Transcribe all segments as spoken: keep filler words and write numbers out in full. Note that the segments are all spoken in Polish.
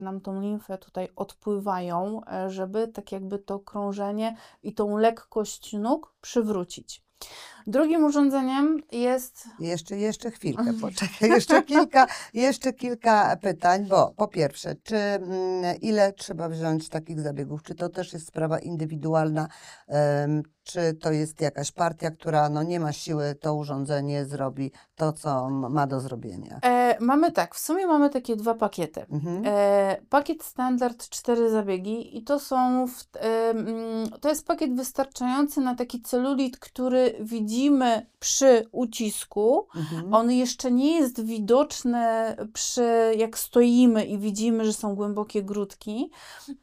nam tą limfę tutaj odpływają, żeby tak jakby to krążenie i tą lekkość nóg przywrócić. Drugim urządzeniem jest... Jeszcze, jeszcze chwilkę, poczekaj, jeszcze kilka, jeszcze kilka pytań, bo po pierwsze, czy mm, ile trzeba wziąć takich zabiegów? Czy to też jest sprawa indywidualna, um, czy to jest jakaś partia, która no, nie ma siły, to urządzenie zrobi to, co ma do zrobienia? E, mamy tak, w sumie mamy takie dwa pakiety. Mhm. E, pakiet standard, cztery zabiegi i to są, w, e, mm, to jest pakiet wystarczający na taki celulit, który widzimy przy ucisku. Mhm. On jeszcze nie jest widoczny przy, jak stoimy i widzimy, że są głębokie grudki.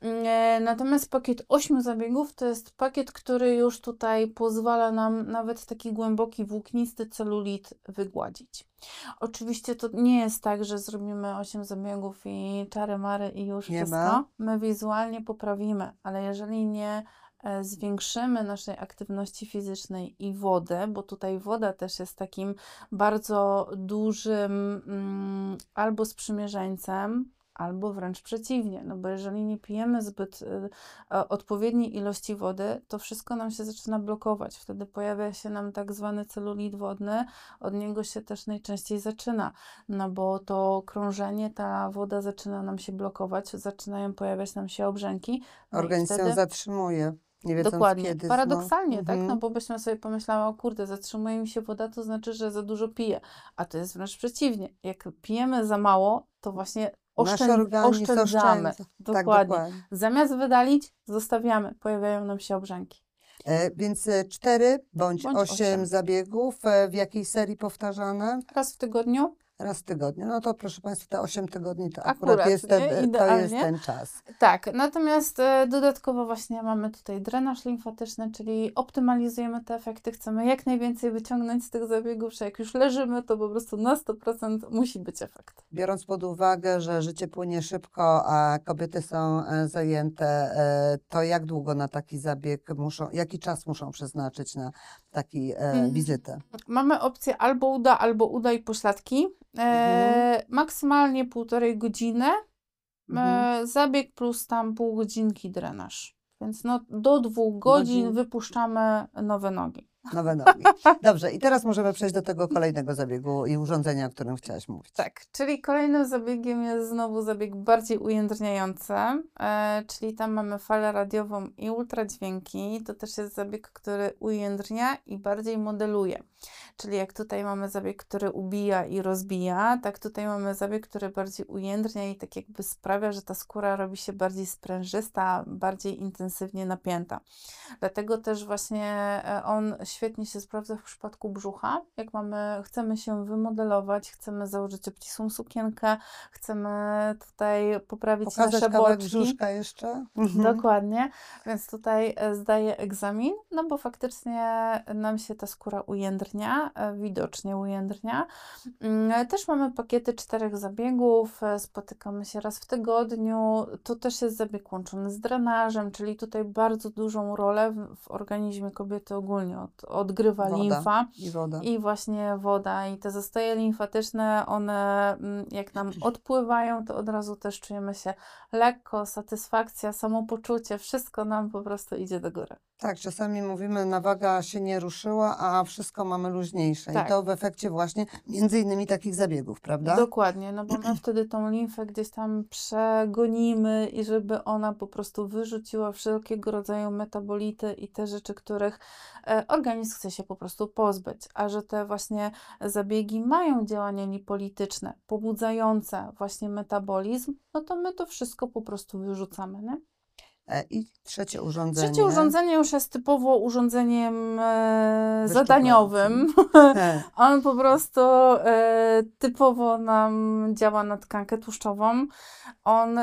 E, natomiast pakiet ośmiu zabiegów to jest pakiet, który już tutaj pozwala nam nawet taki głęboki, włóknisty celulit wygładzić. Oczywiście to nie jest tak, że zrobimy osiem zabiegów i czary mary i już Nie wszystko. ma. My wizualnie poprawimy, ale jeżeli nie e, zwiększymy naszej aktywności fizycznej i wody, bo tutaj woda też jest takim bardzo dużym mm, albo sprzymierzeńcem, albo wręcz przeciwnie, no bo jeżeli nie pijemy zbyt y, odpowiedniej ilości wody, to wszystko nam się zaczyna blokować. Wtedy pojawia się nam tak zwany celulit wodny, od niego się też najczęściej zaczyna, no bo to krążenie, ta woda zaczyna nam się blokować, zaczynają pojawiać nam się obrzęki. No Organizm wtedy... ją zatrzymuje, nie wiedząc Dokładnie, kiedy. paradoksalnie, no. tak, Mhm. no bo byśmy sobie pomyślały, o kurde, zatrzymuje mi się woda, to znaczy, że za dużo piję, a to jest wręcz przeciwnie. Jak pijemy za mało, to właśnie Nasz oszczęd... organizm oszczędzamy. oszczędza. Dokładnie. Tak, dokładnie. Zamiast wydalić, zostawiamy, pojawiają nam się obrzęki. E, więc e, cztery bądź, Bądź osiem osiem. zabiegów, e, w jakiej serii powtarzane? Raz w tygodniu. Raz w tygodniu. No to proszę Państwa, te osiem tygodni to akurat, Akurat, jest, ten, nie? to jest Idealnie. ten czas. Tak, natomiast e, dodatkowo właśnie mamy tutaj drenaż limfatyczny, czyli optymalizujemy te efekty, chcemy jak najwięcej wyciągnąć z tych zabiegów, że jak już leżymy, to po prostu na sto procent musi być efekt. Biorąc pod uwagę, że życie płynie szybko, a kobiety są e, zajęte, e, to jak długo na taki zabieg muszą, jaki czas muszą przeznaczyć na taki e, Mhm. wizytę? Mamy opcję albo uda, albo uda i pośladki. E, Mhm. Maksymalnie półtorej godziny. Mhm. E, zabieg plus tam pół godzinki drenaż. Więc no, do dwóch godzin Godzin. wypuszczamy nowe nogi. Nowe nogi. Dobrze, i teraz możemy przejść do tego kolejnego zabiegu i urządzenia, o którym chciałaś mówić. Tak, czyli kolejnym zabiegiem jest znowu zabieg bardziej ujędrniający, e, czyli tam mamy falę radiową i ultradźwięki. To też jest zabieg, który ujędrnia i bardziej modeluje. Czyli jak tutaj mamy zabieg, który ubija i rozbija, tak tutaj mamy zabieg, który bardziej ujędrnia i tak jakby sprawia, że ta skóra robi się bardziej sprężysta, bardziej intensywnie napięta. Dlatego też właśnie e, on świetnie się sprawdza w przypadku brzucha. Jak mamy, chcemy się wymodelować, chcemy założyć obcisłą sukienkę, chcemy tutaj poprawić Pokazać nasze kawałek boczki. brzuszka jeszcze? Mhm. Dokładnie, więc tutaj e, zdaję egzamin, no bo faktycznie nam się ta skóra ujędrnia, e, widocznie ujędrnia. Mm, Też mamy pakiety czterech zabiegów, e, spotykamy się raz w tygodniu. To też jest zabieg łączony z drenażem, czyli tutaj bardzo dużą rolę w, w organizmie kobiety ogólnie od, odgrywa Woda limfa i woda. i właśnie woda i te zastoje limfatyczne, one mm, jak nam odpływają, to od razu też czujemy się lekko, satysfakcja, samopoczucie, wszystko nam po prostu idzie do góry. Tak, czasami mówimy, nawaga się nie ruszyła, a wszystko mamy luźniejsze. Tak. I to w efekcie właśnie między innymi takich zabiegów, prawda? Dokładnie, no bo my wtedy tą limfę gdzieś tam przegonimy i żeby ona po prostu wyrzuciła wszelkiego rodzaju metabolity i te rzeczy, których e, organizm chce się po prostu pozbyć. A że te właśnie zabiegi mają działanie lipolityczne, pobudzające właśnie metabolizm, no to my to wszystko po prostu wyrzucamy, nie? E, I trzecie urządzenie. Trzecie urządzenie już jest typowo urządzeniem e, Wyszczuplającym. zadaniowym. E, On po prostu e, typowo nam działa na tkankę tłuszczową. On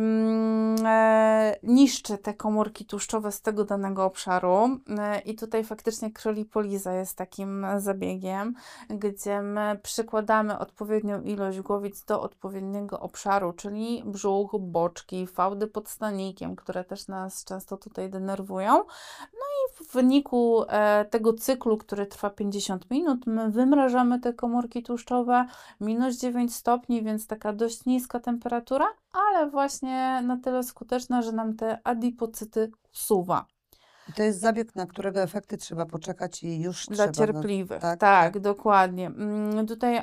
em, e, niszczy te komórki tłuszczowe z tego danego obszaru. E, I tutaj faktycznie kryolipoliza jest takim zabiegiem, gdzie my przykładamy odpowiednią ilość głowic do odpowiedniego obszaru, czyli brzuch, boczki, fałdy pod stanikiem, które też też nas często tutaj denerwują. No i w wyniku e, tego cyklu, który trwa pięćdziesiąt minut, my wymrażamy te komórki tłuszczowe, minus dziewięć stopni, więc taka dość niska temperatura, ale właśnie na tyle skuteczna, że nam te adipocyty usuwa. I to jest zabieg, na którego efekty trzeba poczekać i już Dla trzeba, no, cierpliwych, tak, tak, tak. dokładnie. Mm, Tutaj